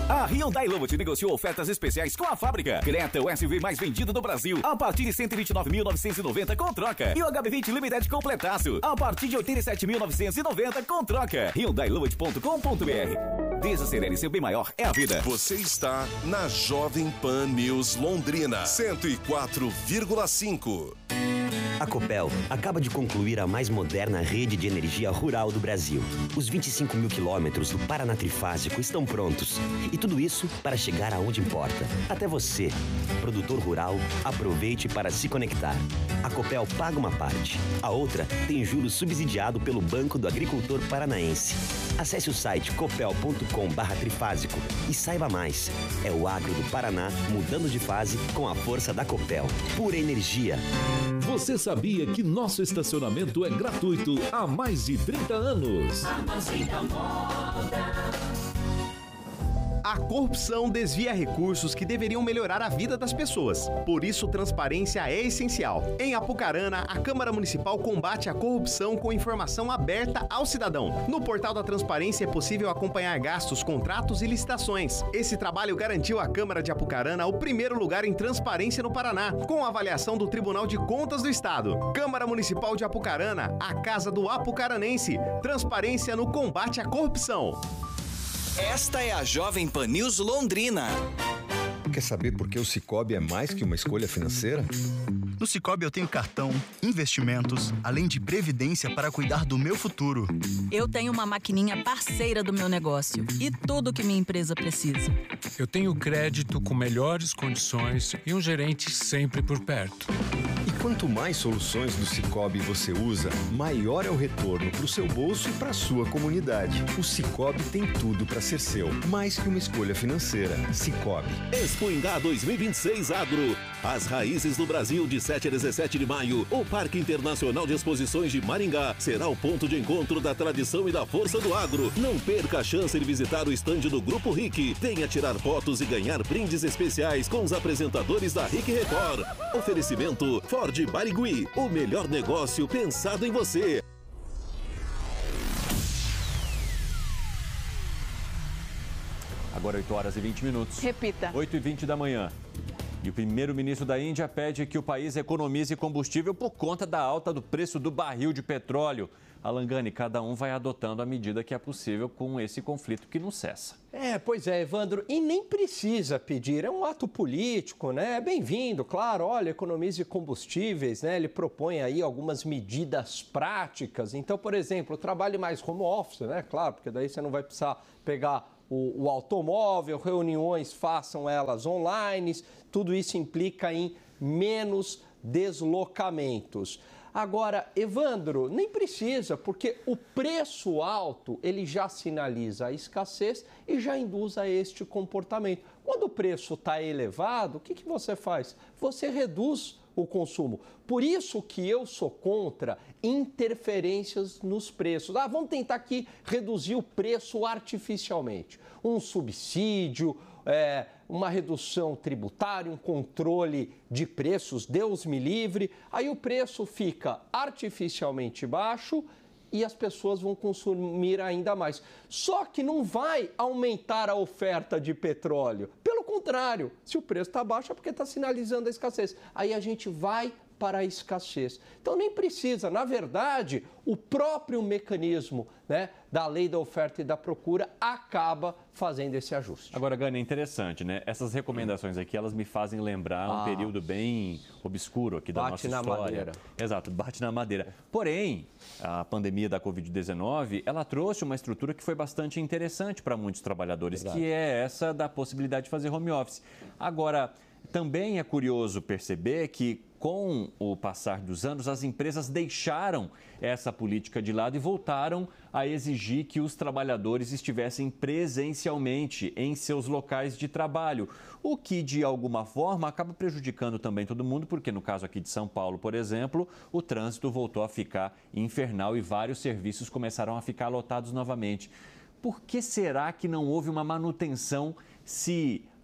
A Hyundai Lovat negociou ofertas especiais com a fábrica. Creta, o SUV mais vendido do Brasil, a partir de 129.990 com troca. E o HB20 Limited completaço, a partir de 87.990 com troca. HyundaiLovat.com.br. Desacelere, seu bem maior é a vida. Você está na Jovem Pan News Londrina, 104,5. A Copel acaba de concluir a mais moderna rede de energia rural do Brasil. Os 25 mil quilômetros do Paraná Trifásico estão prontos. E tudo isso para chegar aonde importa. Até você, produtor rural, aproveite para se conectar. A Copel paga uma parte. A outra tem juros subsidiado pelo Banco do Agricultor Paranaense. Acesse o site copel.com/trifásico e saiba mais. É o agro do Paraná mudando de fase com a força da Copel. Pura energia. Você sabia que nosso estacionamento é gratuito há mais de 30 anos? A corrupção desvia recursos que deveriam melhorar a vida das pessoas. Por isso, transparência é essencial. Em Apucarana, a Câmara Municipal combate a corrupção com informação aberta ao cidadão. No portal da transparência é possível acompanhar gastos, contratos e licitações. Esse trabalho garantiu à Câmara de Apucarana o primeiro lugar em transparência no Paraná, com a avaliação do Tribunal de Contas do Estado. Câmara Municipal de Apucarana, a casa do apucaranense. Transparência no combate à corrupção. Esta é a Jovem Pan News Londrina. Quer saber por que o Sicoob é mais que uma escolha financeira? No Sicoob eu tenho cartão, investimentos, além de previdência para cuidar do meu futuro. Eu tenho uma maquininha parceira do meu negócio e tudo que minha empresa precisa. Eu tenho crédito com melhores condições e um gerente sempre por perto. E quanto mais soluções do Sicoob você usa, maior é o retorno para o seu bolso e para a sua comunidade. O Sicoob tem tudo para ser seu, mais que uma escolha financeira. Sicoob. Expo Ingá 2026 Agro. As raízes do Brasil, de 7 a 17 de maio. O Parque Internacional de Exposições de Maringá será o ponto de encontro da tradição e da força do agro. Não perca a chance de visitar o estande do Grupo RIC. Venha tirar fotos e ganhar brindes especiais com os apresentadores da RIC Record. Oferecimento Ford Barigui. O melhor negócio pensado em você. Agora 8 horas e 20 minutos. Repita. 8h20 da manhã. E o primeiro-ministro da Índia pede que o país economize combustível por conta da alta do preço do barril de petróleo. Alangani, cada um vai adotando a medida que é possível com esse conflito que não cessa. Pois é, Evandro, e nem precisa pedir, é um ato político, né? É bem-vindo, claro, olha, economize combustíveis, né? Ele propõe aí algumas medidas práticas. Então, por exemplo, trabalhe mais home office, né? Claro, porque daí você não vai precisar pegar o automóvel, reuniões, façam elas online, tudo isso implica em menos deslocamentos. Agora, Evandro, nem precisa, porque o preço alto, ele já sinaliza a escassez e já induz a este comportamento. Quando o preço está elevado, o que você faz? Você reduz o consumo. Por isso que eu sou contra interferências nos preços. Vamos tentar aqui reduzir o preço artificialmente. Um subsídio, uma redução tributária, um controle de preços, Deus me livre. Aí o preço fica artificialmente baixo e as pessoas vão consumir ainda mais. Só que não vai aumentar a oferta de petróleo. Pelo contrário, se o preço está baixo é porque está sinalizando a escassez. Aí a gente vai para a escassez. Então nem precisa, na verdade, o próprio mecanismo, né, da lei da oferta e da procura acaba fazendo esse ajuste. Agora, Gani, é interessante, né? Essas recomendações aqui, elas me fazem lembrar um período bem obscuro aqui da nossa história. Bate na madeira. Exato, bate na madeira. Porém, a pandemia da Covid-19, ela trouxe uma estrutura que foi bastante interessante para muitos trabalhadores, que é essa da possibilidade de fazer home office. Agora, também é curioso perceber que, com o passar dos anos, as empresas deixaram essa política de lado e voltaram a exigir que os trabalhadores estivessem presencialmente em seus locais de trabalho, o que, de alguma forma, acaba prejudicando também todo mundo, porque no caso aqui de São Paulo, por exemplo, o trânsito voltou a ficar infernal e vários serviços começaram a ficar lotados novamente. Por que será que não houve uma manutenção se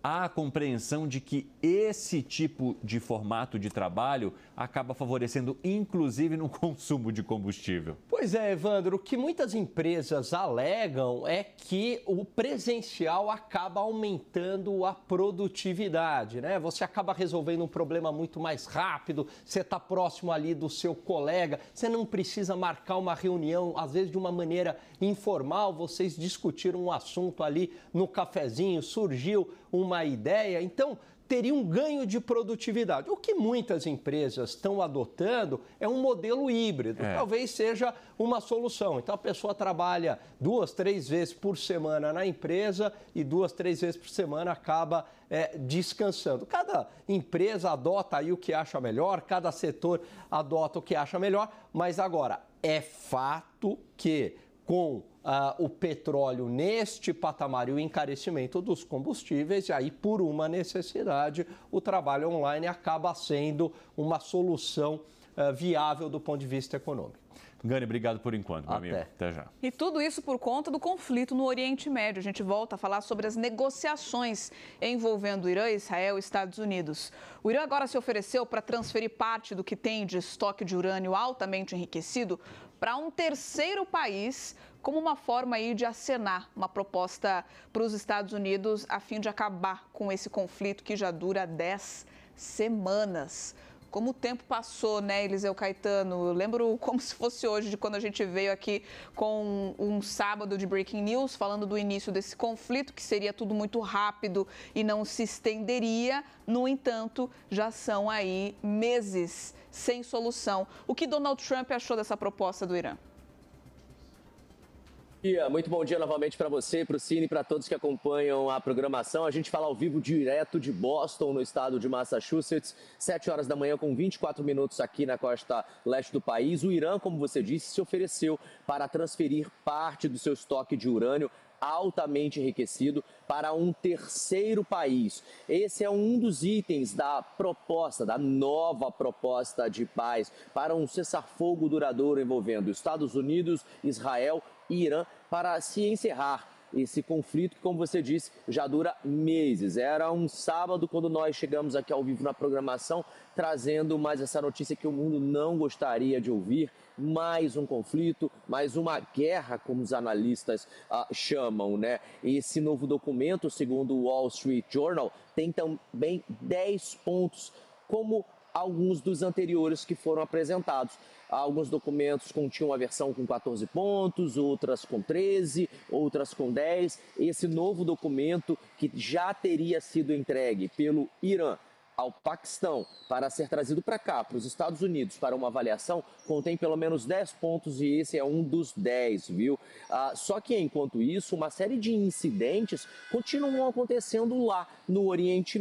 há a compreensão de que esse tipo de formato de trabalho acaba favorecendo, inclusive, no consumo de combustível. Pois é, Evandro, o que muitas empresas alegam é que o presencial acaba aumentando a produtividade, né? Você acaba resolvendo um problema muito mais rápido, você está próximo ali do seu colega, você não precisa marcar uma reunião, às vezes de uma maneira informal, vocês discutiram um assunto ali no cafezinho, surgiu uma ideia, então teria um ganho de produtividade. O que muitas empresas estão adotando é um modelo híbrido, talvez seja uma solução. Então a pessoa trabalha 2, 3 vezes por semana na empresa e 2, 3 vezes por semana acaba descansando. Cada empresa adota aí o que acha melhor, cada setor adota o que acha melhor, mas agora é fato que com o petróleo neste patamar e o encarecimento dos combustíveis, e aí por uma necessidade o trabalho online acaba sendo uma solução viável do ponto de vista econômico. Gani, obrigado por enquanto, meu amigo. Até já. E tudo isso por conta do conflito no Oriente Médio. A gente volta a falar sobre as negociações envolvendo Irã, Israel e Estados Unidos. O Irã agora se ofereceu para transferir parte do que tem de estoque de urânio altamente enriquecido para um terceiro país, como uma forma aí de acenar uma proposta para os Estados Unidos a fim de acabar com esse conflito que já dura 10 semanas. Como o tempo passou, né, Eliseu Caetano? Eu lembro como se fosse hoje, de quando a gente veio aqui com um sábado de Breaking News, falando do início desse conflito, que seria tudo muito rápido e não se estenderia. No entanto, já são aí meses sem solução. O que Donald Trump achou dessa proposta do Irã? Muito bom dia novamente para você, para o Cine e para todos que acompanham a programação. A gente fala ao vivo direto de Boston, no estado de Massachusetts, 7 horas da manhã com 24 minutos aqui na costa leste do país. O Irã, como você disse, se ofereceu para transferir parte do seu estoque de urânio altamente enriquecido para um terceiro país. Esse é um dos itens da proposta, da nova proposta de paz para um cessar-fogo duradouro envolvendo Estados Unidos, Israel e Irã, para se encerrar esse conflito que, como você disse, já dura meses. Era um sábado quando nós chegamos aqui ao vivo na programação, trazendo mais essa notícia que o mundo não gostaria de ouvir. Mais um conflito, mais uma guerra, como os analistas chamam, né? Esse novo documento, segundo o Wall Street Journal, tem também 10 pontos, como alguns dos anteriores que foram apresentados. Alguns documentos continham a versão com 14 pontos, outras com 13, outras com 10. Esse novo documento, que já teria sido entregue pelo Irã ao Paquistão para ser trazido para cá, para os Estados Unidos, para uma avaliação, contém pelo menos 10 pontos e esse é um dos 10, viu? Só que, enquanto isso, uma série de incidentes continuam acontecendo lá no Oriente